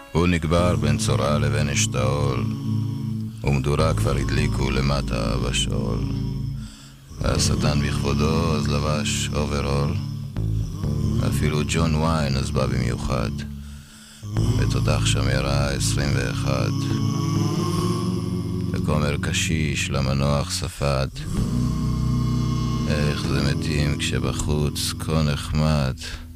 הוא נקבר בין צורה לבין אשתאול, ומדורה כבר הדליקו למטה בשאול. והשטן בכבודו אז לבש אוברול, אפילו ג'ון ויין אז בא במיוחד, ותותח שמרה 21. וכומר קשיש למנוח ספד, איך זה מתים כשבחוץ כה נחמד.